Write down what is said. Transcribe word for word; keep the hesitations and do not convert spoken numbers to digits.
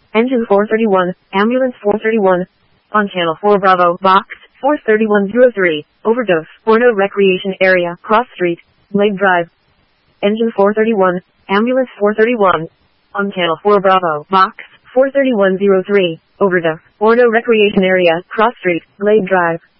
Engine four thirty-one, Ambulance four thirty-one. On Channel four Bravo, Box four thirty-one oh three, Overdose, Orno Recreation Area, Cross Street, Lake Drive. Engine four thirty-one, Ambulance four thirty-one. On Channel four Bravo, Box four thirty-one oh three, Overdose, Orno Recreation Area, Cross Street, Glade Drive.